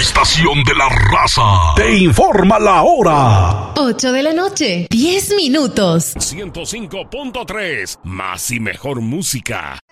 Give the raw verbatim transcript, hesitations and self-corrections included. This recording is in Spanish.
estación de la raza te informa la hora. ocho de la noche, diez minutos. ciento cinco punto tres, más y mejor música.